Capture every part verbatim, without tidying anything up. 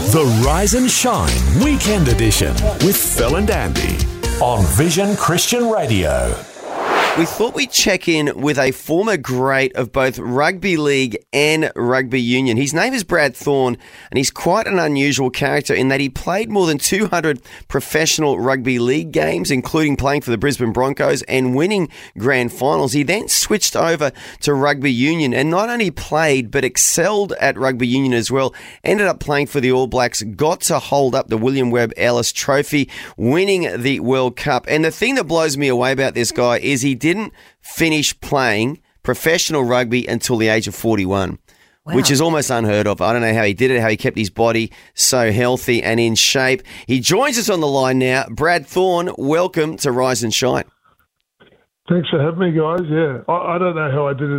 The Rise and Shine Weekend Edition with Phil and Andy on Vision Christian Radio. We thought we'd check in with a former great of both rugby league and rugby union. His name is Brad Thorn, and he's quite an unusual character in that he played more than two hundred professional rugby league games, including playing for the Brisbane Broncos and winning grand finals. He then switched over to rugby union and not only played but excelled at rugby union as well. Ended up playing for the All Blacks, got to hold up the William Webb Ellis Trophy, winning the World Cup. And the thing that blows me away about this guy is he did didn't finish playing professional rugby until the age of forty-one, wow. Which is almost unheard of. I don't know how he did it, how he kept his body so healthy and in shape. He joins us on the line now. Brad Thorn, welcome to Rise and Shine. Thanks for having me, guys. Yeah, I, I don't know how I did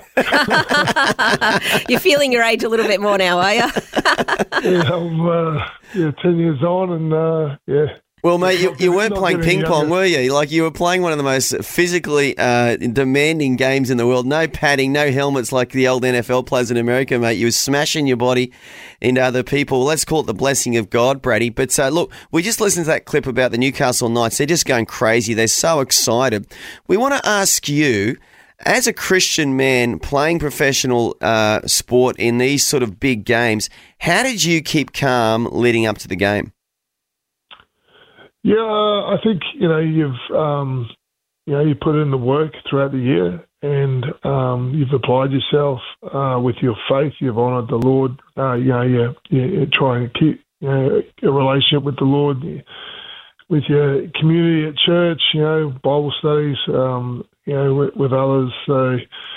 it either. You're feeling your age a little bit more now, are you? yeah, I'm uh, yeah, ten years on and uh, yeah. Well, mate, you, you weren't playing ping pong, were you? Like, you were playing one of the most physically uh, demanding games in the world. No padding, no helmets like the old N F L players in America, mate. You were smashing your body into other people. Let's call it the blessing of God, Brady. But uh, look, we just listened to that clip about the Newcastle Knights. They're just going crazy. They're so excited. We want to ask you, as a Christian man playing professional uh, sport in these sort of big games, how did you keep calm leading up to the game? Yeah, I think, you know, you've, um, you know, you put in the work throughout the year and um, you've applied yourself uh, with your faith. You've honoured the Lord. Uh, you know, you're, you're trying to keep, you know, a relationship with the Lord, with your community at church, you know, Bible studies, um, you know, with, with others. So,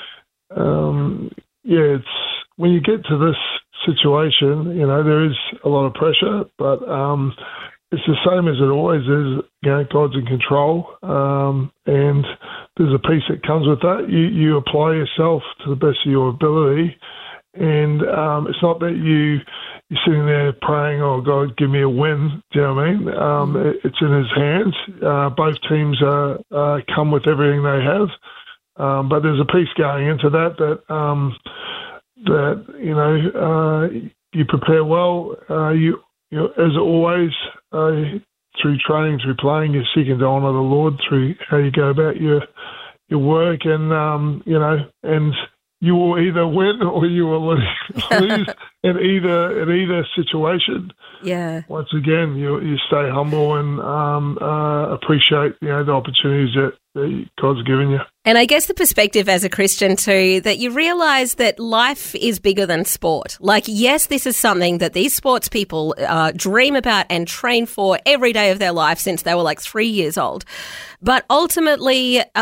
um, yeah, it's when you get to this situation, you know, there is a lot of pressure, but um, it's the same as it always is. You know, God's in control, um, and there's a peace that comes with that. You you apply yourself to the best of your ability, and um, it's not that you you're sitting there praying, "Oh God, give me a win." Do you know what I mean? Um, it, it's in His hands. Uh, both teams uh, uh, come with everything they have, um, but there's a peace going into that. That um, that you know uh, you prepare well. Uh, you. You know, as always, uh, through training, through playing, you're seeking to honour the Lord through how you go about your your work, and um, you know, and you will either win or you will lose in either in either situation. Yeah. Once again, you you stay humble and um, uh, appreciate you know the opportunities that, that God's given you. And I guess the perspective as a Christian too, that you realise that life is bigger than sport. Like, yes, this is something that these sports people uh, dream about and train for every day of their life since they were like three years old. But ultimately, uh,